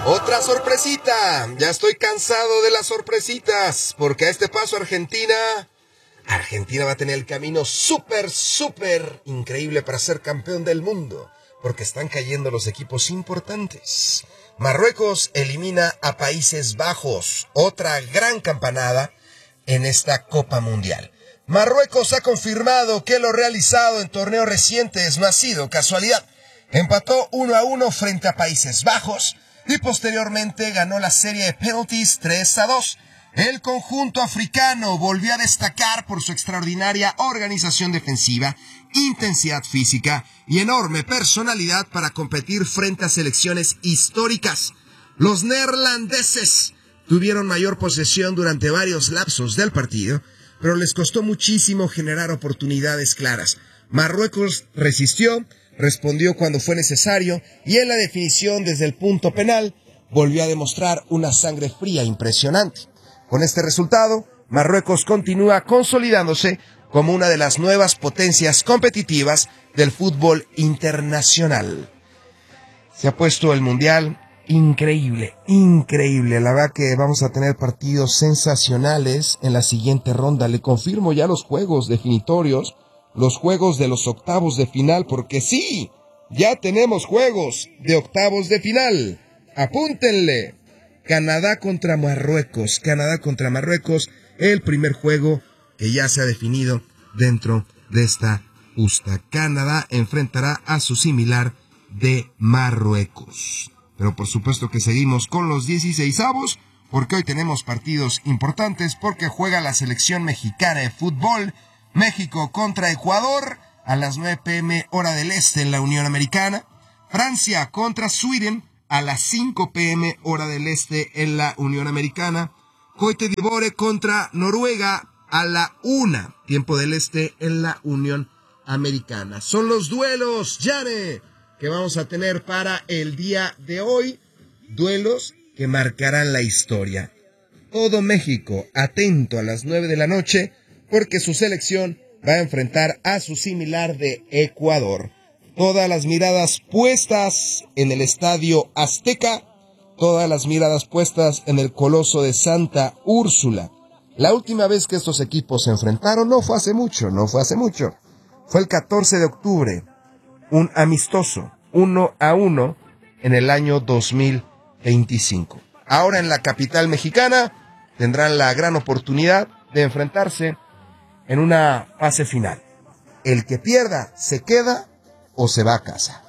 Otra sorpresita. Ya estoy cansado de las sorpresitas, porque a este paso Argentina va a tener el camino súper increíble para ser campeón del mundo, porque están cayendo los equipos importantes. Marruecos elimina a Países Bajos, otra gran campanada en esta Copa Mundial. Marruecos ha confirmado que lo realizado en torneos recientes no ha sido casualidad. Empató 1-1 frente a Países Bajos y posteriormente ganó la serie de penalties 3-2. El conjunto africano volvió a destacar por su extraordinaria organización defensiva, intensidad física y enorme personalidad para competir frente a selecciones históricas. Los neerlandeses tuvieron mayor posesión durante varios lapsos del partido, pero les costó muchísimo generar oportunidades claras. Marruecos resistió, respondió cuando fue necesario y en la definición desde el punto penal volvió a demostrar una sangre fría impresionante. Con este resultado, Marruecos continúa consolidándose como una de las nuevas potencias competitivas del fútbol internacional. Se ha puesto el Mundial increíble. La verdad que vamos a tener partidos sensacionales en la siguiente ronda. Le confirmo ya los juegos definitorios, los juegos de los octavos de final, porque sí, ya tenemos juegos de octavos de final. Apúntenle. Canadá contra Marruecos, el primer juego que ya se ha definido dentro de esta justa. Canadá enfrentará a su similar de Marruecos. Pero por supuesto que seguimos con los 16avos, porque hoy tenemos partidos importantes, porque juega la selección mexicana de fútbol, México contra Ecuador, a las 9 p.m. hora del este en la Unión Americana, Francia contra Sweden, a las 5 p.m. hora del este en la Unión Americana, Cote d'Ivoire contra Noruega a la 1, tiempo del este en la Unión Americana. Son los duelos, Yane, que vamos a tener para el día de hoy, duelos que marcarán la historia. Todo México atento a las 9 de la noche, porque su selección va a enfrentar a su similar de Ecuador. Todas las miradas puestas en el Estadio Azteca, todas las miradas puestas en el Coloso de Santa Úrsula. La última vez que estos equipos se enfrentaron no fue hace mucho. Fue el 14 de octubre, un amistoso, 1-1 en el año 2025. Ahora en la capital mexicana tendrán la gran oportunidad de enfrentarse en una fase final. El que pierda se queda o se va a casa.